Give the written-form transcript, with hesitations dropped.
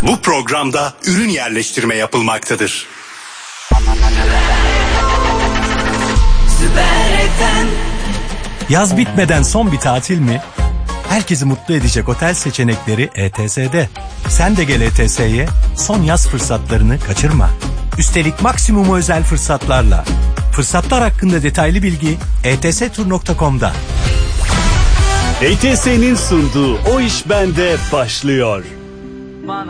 Bu programda ürün yerleştirme yapılmaktadır. Yaz bitmeden son bir tatil mi? Herkesi mutlu edecek otel seçenekleri ETS'de. Sen de gel ETS'ye, son yaz fırsatlarını kaçırma. Üstelik maksimum özel fırsatlarla. Fırsatlar hakkında detaylı bilgi etstur.com'da. ETS'nin sunduğu O İş Bende başlıyor.